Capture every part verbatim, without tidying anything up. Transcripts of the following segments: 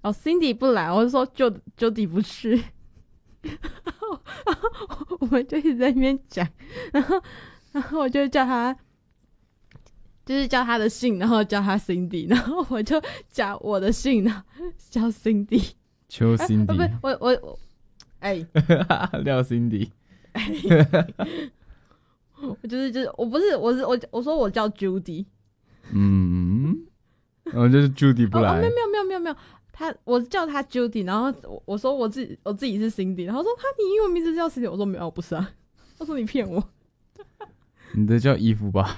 哦 Cindy 不来，我就说 Jody 不去，然后我们就一直在那边讲，然后然后我就叫他，就是叫他的姓，然后叫他 Cindy， 然后我就叫我的姓，然后叫 Cindy， 求 Cindy，、 啊、不是我我我，哎， 廖 Cindy， 我就是就是我不是我是我我说我叫 Judy， 嗯，然后就是 Judy 不来， 哦哦、没有没有没有没有没有。他我叫他 Judy， 然后我我说我自己我自己是 Cindy， 然后说他你英文名字叫 Cindy， 我说没有，我不是啊。他说你骗我， 你的叫衣服吧？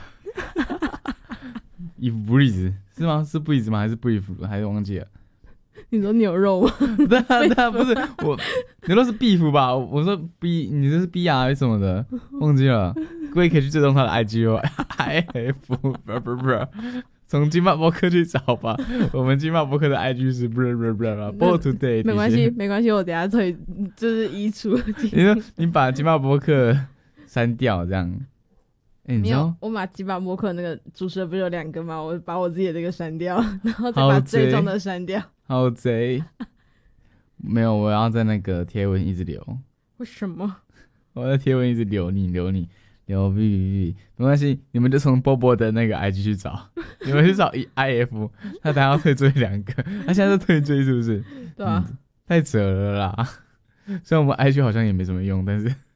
衣服 Breeze 是吗？是 Breeze 吗？还是 Brief？ 还是忘记了？ 你说牛肉吗？ 对啊对啊，不是我牛肉是 beef 吧？我说 B， 你这是 B R 什么的，忘记了。各位可以去追踪他的 I G 哦 ，I F 不不不。从金马播客去找吧，我们金马播客的 I G 是不是不是不是 Bo Today， 没关系没关系，我等一下退就是移除。 你说你把金马播客删掉这样，哎、欸，你知道我把金马播客那个主持人不是有两个吗？我把我自己的那个删掉，然后再把最终的删掉。 好贼！没有，我要在那个贴文一直留。 为什么？ 我在贴文一直留你留你。有 V V V 没关系，你们就从波波的那个 I G 去找，你们去找 I F， 他等下要退追两个，他现在是退追是不是？ 对啊、嗯， 太扯了啦！虽然我们 I G 好像也没什么用，但是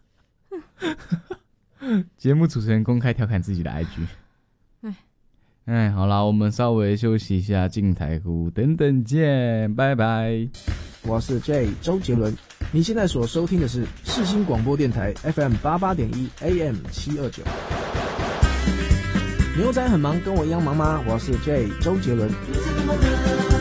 节目主持人公开调侃自己的 I G， 哎哎，好啦，我们稍微休息一下，进台呼，等等见，拜拜。 我是 J 周杰伦，你现在所收听的是世新广播电台 F M 八八点一 A M 七二九。牛仔很忙，跟我一样忙吗？我是 J 周杰伦。